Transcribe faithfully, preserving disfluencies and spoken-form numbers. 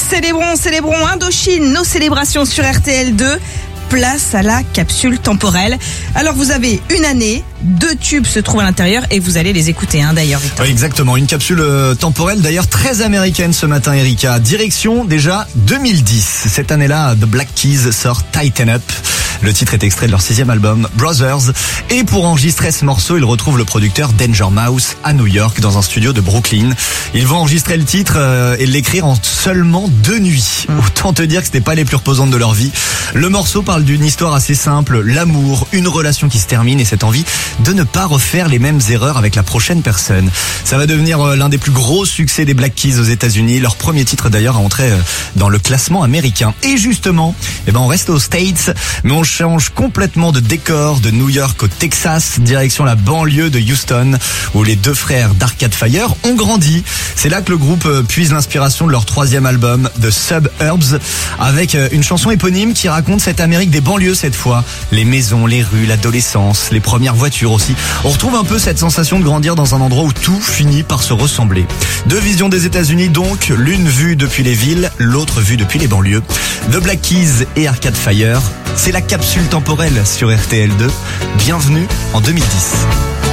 Célébrons, célébrons Indochine, nos célébrations sur R T L deux. Place à la capsule temporelle. Alors vous avez une année, deux tubes se trouvent à l'intérieur et vous allez les écouter hein, d'ailleurs Victor. Oui, exactement, une capsule euh, temporelle d'ailleurs très américaine ce matin Erika. Direction déjà deux mille dix. Cette année-là, The Black Keys sort Tighten Up. Le titre est extrait de leur sixième album, Brothers. Et pour enregistrer ce morceau, ils retrouvent le producteur Danger Mouse à New York, dans un studio de Brooklyn. Ils vont enregistrer le titre euh, et l'écrire en seulement deux nuits. Mmh. Autant te dire que c'était pas les plus reposantes de leur vie. Le morceau parle d'une histoire assez simple, l'amour, une relation qui se termine et cette envie de ne pas refaire les mêmes erreurs avec la prochaine personne. Ça va devenir euh, l'un des plus gros succès des Black Keys aux États-Unis. Leur premier titre d'ailleurs a entré euh, dans le classement américain. Et justement, eh ben on reste aux States, mais on change complètement de décor de New York au Texas, direction la banlieue de Houston, où les deux frères d'Arcade Fire ont grandi. C'est là que le groupe puise l'inspiration de leur troisième album, The Suburbs, avec une chanson éponyme qui raconte cette Amérique des banlieues cette fois. Les maisons, les rues, l'adolescence, les premières voitures aussi. On retrouve un peu cette sensation de grandir dans un endroit où tout finit par se ressembler. Deux visions des États-Unis donc, l'une vue depuis les villes, l'autre vue depuis les banlieues. The Black Keys et Arcade Fire, c'est la capsule temporelle sur R T L deux. Bienvenue en deux mille dix.